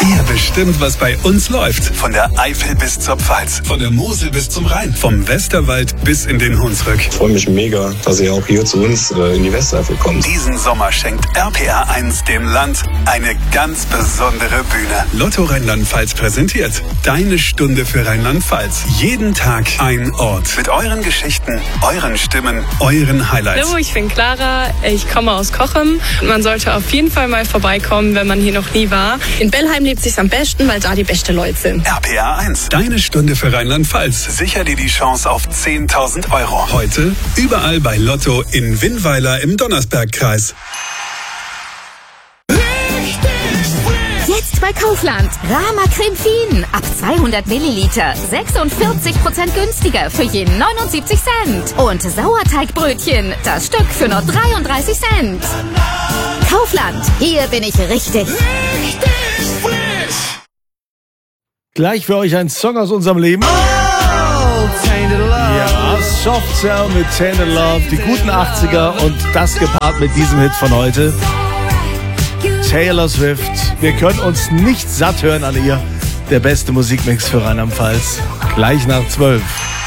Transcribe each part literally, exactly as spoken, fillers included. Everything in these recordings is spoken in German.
Ihr bestimmt, was bei uns läuft. Von der Eifel bis zur Pfalz, von der Mosel bis zum Rhein, vom Westerwald bis in den Hunsrück. Ich freue mich mega, dass ihr auch hier zu uns äh, in die Westeifel kommt. Diesen Sommer schenkt R P R eins dem Land eine ganz besondere Bühne. Lotto Rheinland-Pfalz präsentiert Deine Stunde für Rheinland-Pfalz. Jeden Tag ein Ort. Mit euren Geschichten, euren Stimmen, euren Highlights. Hallo, ich bin Clara, ich komme aus Cochem. Man sollte auf jeden Fall mal vorbeikommen, wenn man hier noch nie war. In Bellheim lebt sich's am besten, weil da die besten Leute sind. R P R eins, Deine Stunde für Rheinland-Pfalz. Sicher dir die Chance auf zehntausend Euro. Heute überall bei Lotto in Winnweiler im Donnersbergkreis. Jetzt bei Kaufland. Rama Creme Fien. Ab zweihundert Milliliter. sechsundvierzig Prozent günstiger für je neunundsiebzig Cent. Und Sauerteigbrötchen. Das Stück für nur dreiunddreißig Cent. Kaufland. Hier bin ich richtig. Richtig frisch. Gleich für euch ein Song aus unserem Leben. Oh, Tainted Love. Ja, Soft Cell mit Tainted Love. Die guten achtziger und das gepaart mit diesem Hit von heute. Taylor Swift. Wir können uns nicht satt hören an ihr. Der beste Musikmix für Rheinland-Pfalz. Gleich nach zwölf.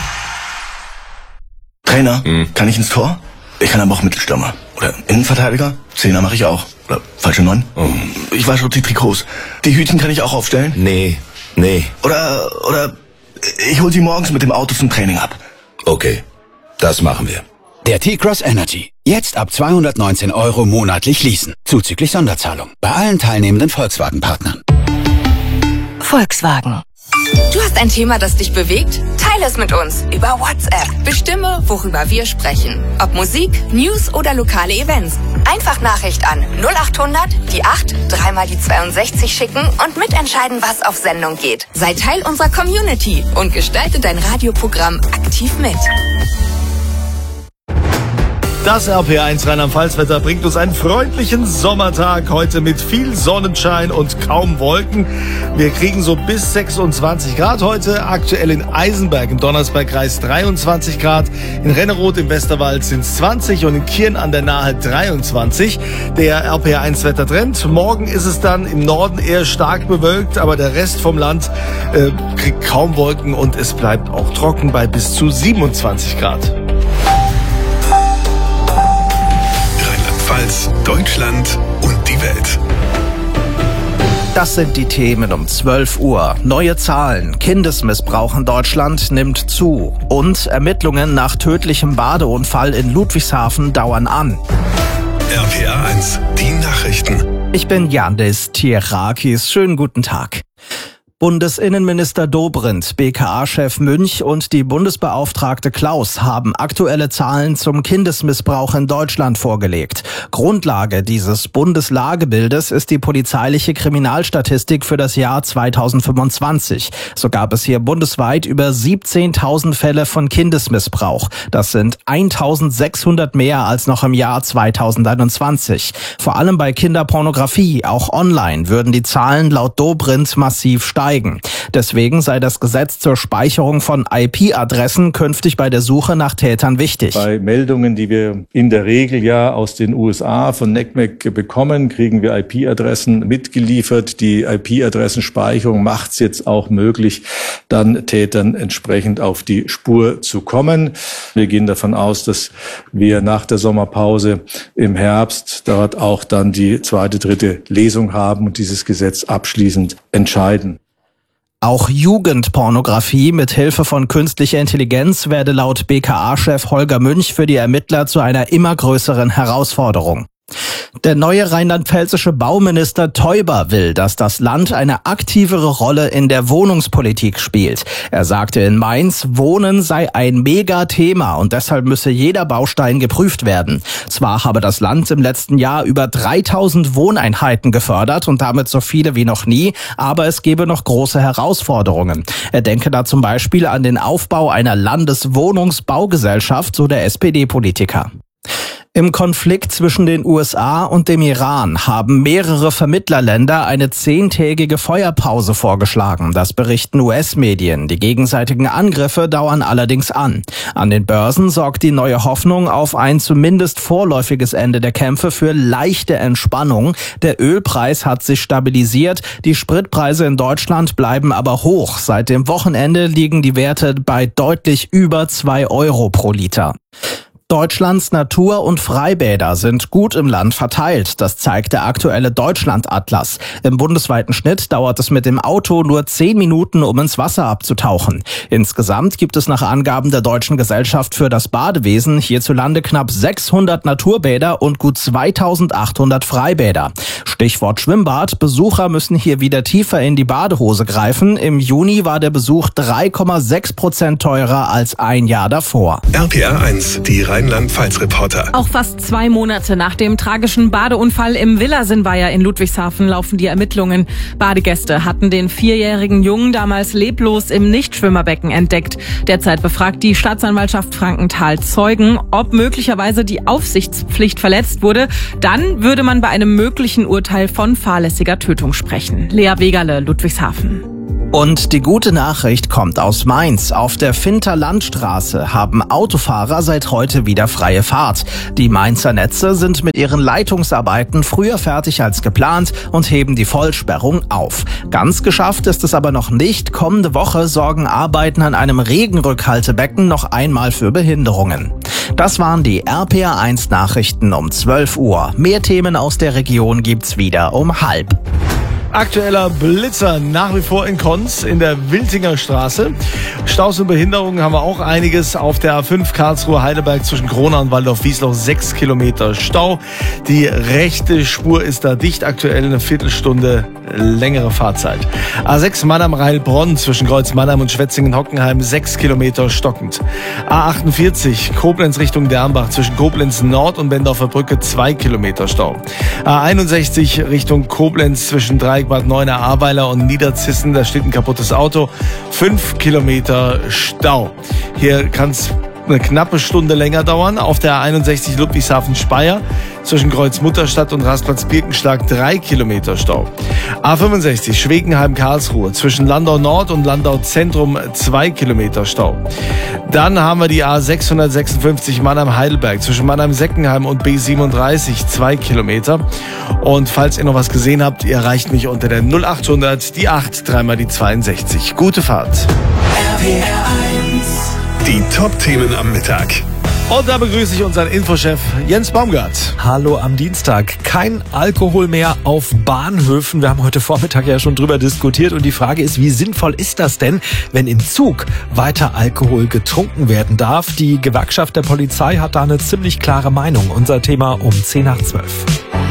Trainer, hm. kann ich ins Tor? Ich kann aber auch Mittelstürmer. Oder Innenverteidiger? Zehner mache ich auch. Oder falsche Neun? Oh. Ich wasche die Trikots. Die Hütchen kann ich auch aufstellen? Nee, nee. Oder, oder ich hol sie morgens mit dem Auto zum Training ab. Okay, das machen wir. Der T-Cross Energy. Jetzt ab zweihundertneunzehn Euro monatlich leasen. Zuzüglich Sonderzahlung. Bei allen teilnehmenden Volkswagen-Partnern. Volkswagen. Du hast ein Thema, das dich bewegt? Teile es mit uns über WhatsApp. Bestimme, worüber wir sprechen. Ob Musik, News oder lokale Events. Einfach Nachricht an null achthundert, die acht, dreimal die zweiundsechzig schicken und mitentscheiden, was auf Sendung geht. Sei Teil unserer Community und gestalte dein Radioprogramm aktiv mit. Das R P eins Rheinland-Pfalz-Wetter bringt uns einen freundlichen Sommertag heute mit viel Sonnenschein und kaum Wolken. Wir kriegen so bis sechsundzwanzig Grad heute. Aktuell in Eisenberg im Donnersbergkreis dreiundzwanzig Grad. In Renneroth im Westerwald sind es zwanzig und in Kirn an der Nahe dreiundzwanzig. Der R P eins Wettertrend. Morgen ist es dann im Norden eher stark bewölkt, aber der Rest vom Land äh, kriegt kaum Wolken und es bleibt auch trocken bei bis zu siebenundzwanzig Grad. Deutschland und die Welt. Das sind die Themen um zwölf Uhr. Neue Zahlen. Kindesmissbrauch in Deutschland nimmt zu. Und Ermittlungen nach tödlichem Badeunfall in Ludwigshafen dauern an. R P R eins, die Nachrichten. Ich bin Yandis Tierakis. Schönen guten Tag. Bundesinnenminister Dobrindt, B K A-Chef Münch und die Bundesbeauftragte Klaus haben aktuelle Zahlen zum Kindesmissbrauch in Deutschland vorgelegt. Grundlage dieses Bundeslagebildes ist die polizeiliche Kriminalstatistik für das Jahr zweitausendfünfundzwanzig. So gab es hier bundesweit über siebzehntausend Fälle von Kindesmissbrauch. Das sind eintausendsechshundert mehr als noch im Jahr zweitausendeinundzwanzig. Vor allem bei Kinderpornografie, auch online, würden die Zahlen laut Dobrindt massiv steigen. Deswegen sei das Gesetz zur Speicherung von I P-Adressen künftig bei der Suche nach Tätern wichtig. Bei Meldungen, die wir in der Regel ja aus den U S A von N C M E C bekommen, kriegen wir I P-Adressen mitgeliefert. Die I P-Adressenspeicherung macht es jetzt auch möglich, dann Tätern entsprechend auf die Spur zu kommen. Wir gehen davon aus, dass wir nach der Sommerpause im Herbst dort auch dann die zweite, dritte Lesung haben und dieses Gesetz abschließend entscheiden. Auch Jugendpornografie mit Hilfe von künstlicher Intelligenz werde laut B K A-Chef Holger Münch für die Ermittler zu einer immer größeren Herausforderung. Der neue rheinland-pfälzische Bauminister Teuber will, dass das Land eine aktivere Rolle in der Wohnungspolitik spielt. Er sagte in Mainz, Wohnen sei ein Megathema und deshalb müsse jeder Baustein geprüft werden. Zwar habe das Land im letzten Jahr über dreitausend Wohneinheiten gefördert und damit so viele wie noch nie, aber es gebe noch große Herausforderungen. Er denke da zum Beispiel an den Aufbau einer Landeswohnungsbaugesellschaft, so der S P D-Politiker. Im Konflikt zwischen den U S A und dem Iran haben mehrere Vermittlerländer eine zehntägige Feuerpause vorgeschlagen. Das berichten U S-Medien. Die gegenseitigen Angriffe dauern allerdings an. An den Börsen sorgt die neue Hoffnung auf ein zumindest vorläufiges Ende der Kämpfe für leichte Entspannung. Der Ölpreis hat sich stabilisiert. Die Spritpreise in Deutschland bleiben aber hoch. Seit dem Wochenende liegen die Werte bei deutlich über zwei Euro pro Liter. Deutschlands Natur- und Freibäder sind gut im Land verteilt. Das zeigt der aktuelle Deutschland-Atlas. Im bundesweiten Schnitt dauert es mit dem Auto nur zehn Minuten, um ins Wasser abzutauchen. Insgesamt gibt es nach Angaben der Deutschen Gesellschaft für das Badewesen hierzulande knapp sechshundert Naturbäder und gut zweitausendachthundert Freibäder. Stichwort Schwimmbad. Besucher müssen hier wieder tiefer in die Badehose greifen. Im Juni war der Besuch drei Komma sechs Prozent teurer als ein Jahr davor. R P R eins, die Rheinland-Pfalz-Reporter. Auch fast zwei Monate nach dem tragischen Badeunfall im Villasenweiher in Ludwigshafen laufen die Ermittlungen. Badegäste hatten den vierjährigen Jungen damals leblos im Nichtschwimmerbecken entdeckt. Derzeit befragt die Staatsanwaltschaft Frankenthal Zeugen, ob möglicherweise die Aufsichtspflicht verletzt wurde. Dann würde man bei einem möglichen Urteil von fahrlässiger Tötung sprechen. Lea Wegerle, Ludwigshafen. Und die gute Nachricht kommt aus Mainz. Auf der Finter Landstraße haben Autofahrer seit heute wieder freie Fahrt. Die Mainzer Netze sind mit ihren Leitungsarbeiten früher fertig als geplant und heben die Vollsperrung auf. Ganz geschafft ist es aber noch nicht. Kommende Woche sorgen Arbeiten an einem Regenrückhaltebecken noch einmal für Behinderungen. Das waren die R P R eins Nachrichten um zwölf Uhr. Mehr Themen aus der Region gibt's wieder um halb. Aktueller Blitzer nach wie vor in Konz in der Wiltinger Straße. Staus und Behinderungen haben wir auch einiges. Auf der A fünf Karlsruhe-Heidelberg zwischen Kronau und Waldorf-Wiesloch sechs Kilometer Stau. Die rechte Spur ist da dicht, aktuell eine Viertelstunde längere Fahrzeit. A sechs Mannheim-Heilbronn zwischen Kreuz-Mannheim und Schwetzingen-Hockenheim sechs Kilometer stockend. A achtundvierzig Koblenz Richtung Dernbach zwischen Koblenz Nord und Bendorfer Brücke zwei Kilometer Stau. A einundsechzig Richtung Koblenz zwischen Dreieck Bad Neuenahr, Ahrweiler und Niederzissen, da steht ein kaputtes Auto. Fünf Kilometer Stau. Hier kann es eine knappe Stunde länger dauern. Auf der A einundsechzig Ludwigshafen-Speyer zwischen Kreuz-Mutterstadt und Rastplatz Birkenschlag drei Kilometer Stau. A fünfundsechzig Schwegenheim-Karlsruhe zwischen Landau Nord und Landau Zentrum zwei Kilometer Stau. Dann haben wir die A sechshundertsechsundfünfzig Mannheim-Heidelberg zwischen Mannheim-Seckenheim und B siebenunddreißig zwei Kilometer. Und falls ihr noch was gesehen habt, ihr erreicht mich unter der null achthundert, die acht, dreimal die zweiundsechzig. Gute Fahrt. R P R eins. Die Top-Themen am Mittag. Und da begrüße ich unseren Infochef Jens Baumgart. Hallo am Dienstag. Kein Alkohol mehr auf Bahnhöfen. Wir haben heute Vormittag ja schon drüber diskutiert. Und die Frage ist, wie sinnvoll ist das denn, wenn im Zug weiter Alkohol getrunken werden darf? Die Gewerkschaft der Polizei hat da eine ziemlich klare Meinung. Unser Thema um zehn nach zwölf.